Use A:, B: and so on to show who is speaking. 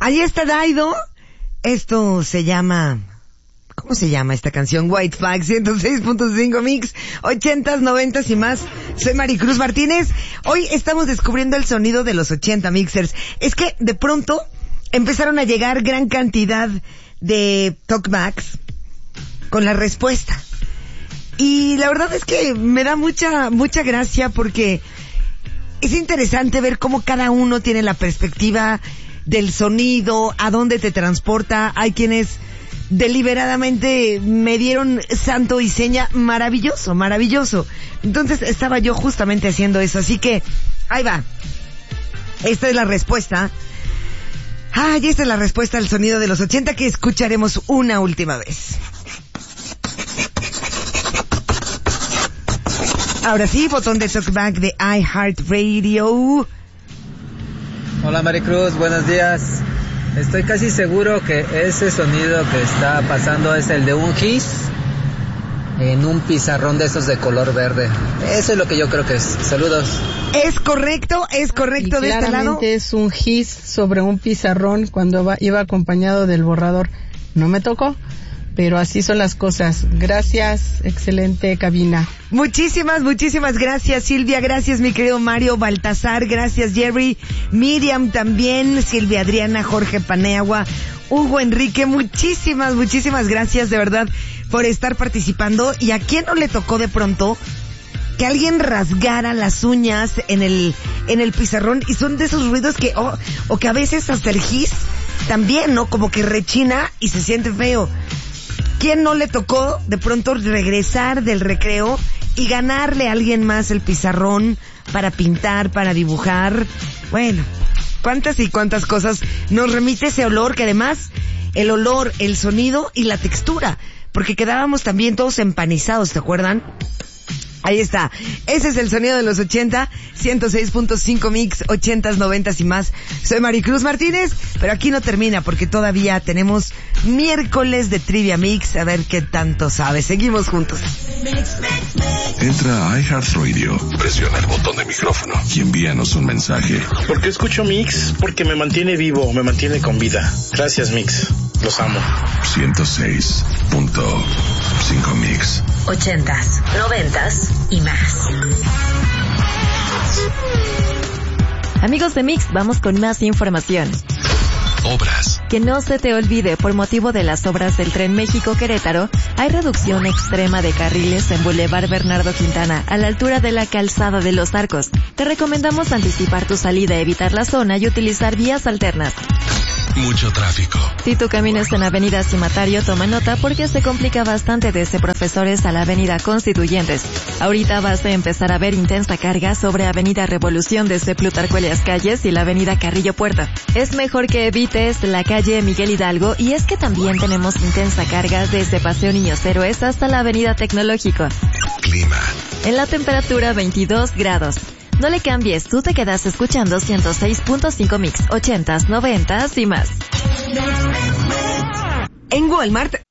A: Ahí está Daido. Esto se llama... ¿Cómo se llama esta canción? White Flag 106.5 Mix, 80s, 90s y más. Soy Maricruz Martínez. Hoy estamos descubriendo el sonido de los 80 mixers. Es que de pronto empezaron a llegar gran cantidad de talkbacks con la respuesta. Y la verdad es que me da mucha gracia porque es interesante ver cómo cada uno tiene la perspectiva del sonido, a dónde te transporta. Hay quienes deliberadamente me dieron santo y seña maravilloso. Entonces estaba yo justamente haciendo eso, así que ahí va. Esta es la respuesta. Y esta es la respuesta al sonido de los 80 que escucharemos una última vez. Ahora sí, botón de talkback de iHeartRadio.
B: Hola Maricruz, buenos días. Estoy casi seguro que ese sonido que está pasando es el de un hiss en un pizarrón de esos de color verde. Eso es lo que yo creo que es. Saludos.
A: Es correcto de este lado.
C: Claramente es un hiss sobre un pizarrón cuando iba acompañado del borrador. No me tocó, pero así son las cosas. Gracias, excelente cabina.
A: Muchísimas gracias, Silvia. Gracias, mi querido Mario Baltasar. Gracias, Jerry. Miriam también. Silvia Adriana, Jorge Paneagua, Hugo Enrique. Muchísimas gracias de verdad por estar participando. ¿Y a quién no le tocó de pronto que alguien rasgara las uñas en el pizarrón? Y son de esos ruidos que, o que a veces hasta el hiss también, ¿no? Como que rechina y se siente feo. ¿Quién no le tocó de pronto regresar del recreo y ganarle a alguien más el pizarrón para pintar, para dibujar? Bueno, cuántas y cuántas cosas nos remite ese olor, que además el olor, el sonido y la textura, porque quedábamos también todos empanizados, ¿te acuerdan? Ahí está. Ese es el sonido de los 80, 106.5 Mix, 80s, 90s y más. Soy Maricruz Martínez, pero aquí no termina porque todavía tenemos miércoles de Trivia Mix. A ver qué tanto sabes. Seguimos juntos.
D: Entra a iHeartRadio, presiona el botón de micrófono y envíanos un mensaje.
E: ¿Por qué escucho Mix? Porque me mantiene vivo, me mantiene con vida. Gracias, Mix. Los amo.
D: 106.5 Mix.
F: 80s, 90s y más.
G: Amigos de Mix, vamos con más información.
D: Obras.
G: Que no se te olvide, por motivo de las obras del Tren México-Querétaro, hay reducción extrema de carriles en Boulevard Bernardo Quintana, a la altura de la Calzada de los Arcos. Te recomendamos anticipar tu salida, evitar la zona y utilizar vías alternas.
D: Mucho tráfico.
G: Si tu camino es en Avenida Cimatario, toma nota porque se complica bastante desde Profesores a la Avenida Constituyentes. Ahorita vas a empezar a ver intensa carga sobre Avenida Revolución desde Plutarco Elías Calles y la Avenida Carrillo Puerta. Es mejor que evites la calle Miguel Hidalgo, y es que también tenemos intensa carga desde Paseo Niños Héroes hasta la Avenida Tecnológico.
D: Clima.
G: En la temperatura 22 grados. No le cambies, tú te quedas escuchando 106.5 Mix, 80s, 90s y más.
A: En Walmart